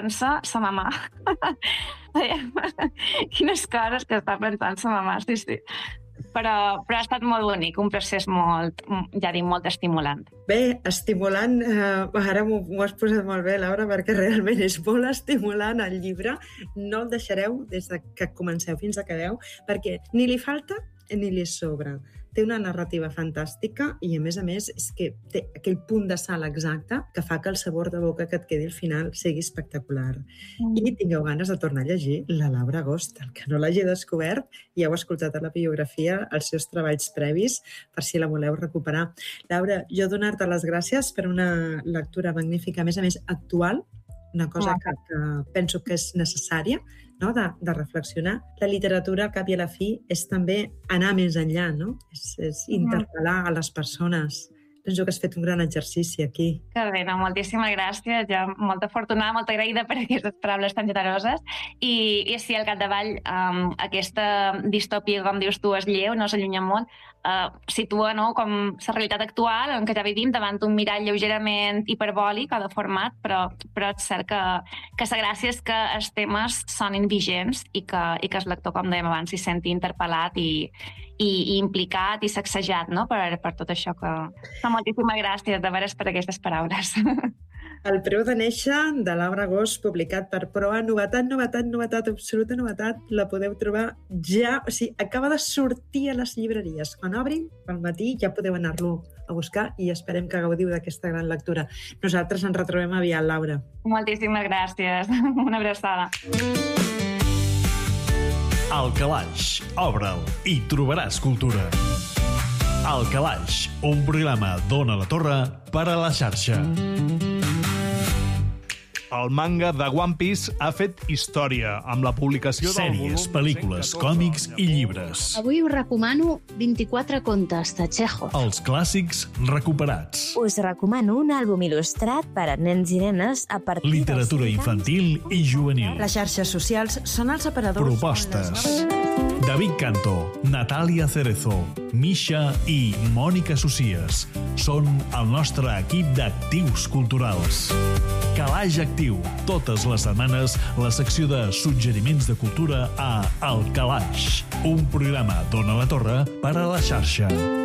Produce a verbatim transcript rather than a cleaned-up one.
Sa mamà. Quines coses que està pensant sa mamà, sí, sí. Però, però ha estat molt bonic, un procés molt, ja dic, molt estimulant. Bé, estimulant, eh, ara m'ho has posat molt bé, Laura, perquè realment és molt estimulant el llibre. No el deixareu des de que comenceu fins a que acabeu, perquè ni li falta ni li sobra. Té una narrativa fantàstica i, a més a més, és que té aquell punt de sal exacte que fa que el sabor de boca que et quedi al final sigui espectacular. Mm. I tingueu ganes de tornar a llegir la Laura Agost. El que no l'hagi descobert, ja heu escoltat a la biografia els seus treballs previs, per si la voleu recuperar. Laura, jo donar-te les gràcies per una lectura magnífica, a més a més actual, una cosa que, que penso que és necessària, no? de, de reflexionar. La literatura, al cap i a la fi, és també anar més enllà, no? És, és interpel·lar a les persones. Penso que has fet un gran exercici aquí. Que bé, no, moltíssimes gràcies. Jo molt afortunada, molt agraïda per aquestes paraules tan generoses. I, i sí, al capdavall, um, aquesta distòpia, com dius tu, és lleu, no s'allunya molt, uh, situa, no, com la realitat actual en què ja vivim davant un mirall lleugerament hiperbòlic o deformat, però, però és cert que, que la gràcia és que els temes sonin vigents i que, i que el lector, com dèiem abans, s'hi senti interpel·lat i, i, i implicat i sacsejat, no? per, per tot això que... Moltíssimes gràcies, de veres, per aquestes paraules. El preu de néixer, de Laura Agost, publicat per Proa. Novetat, novetat, novetat, absoluta novetat. La podeu trobar ja... O sigui, acaba de sortir a les llibreries. Quan obrin, pel matí, ja podeu anar-lo a buscar i esperem que gaudiu d'aquesta gran lectura. Nosaltres ens retrobem aviat, Laura. Moltíssimes gràcies. Una abraçada. Al Calaix, obre'l i trobaràs cultura. Al Calaix, un programa d'Ona la Torre per a la xarxa. El manga de One Piece ha fet història amb la publicació del volum... Sèries, pel·lícules, còmics i llibres. Avui us recomano vint-i-quatre contes de Chekhov. Els clàssics recuperats. Us recomano un àlbum il·lustrat per a nens i nenes a partir Literatura infantil i juvenil. Les xarxes socials són els separadors... Propostes. David Canto, Natàlia Cerezo, Misha i Mònica Socias són el nostre equip d'actius culturals. Calaix Actiu, totes les setmanes la secció de suggeriments de cultura a El Calaix, un programa d'Ona la Torre per a la xarxa.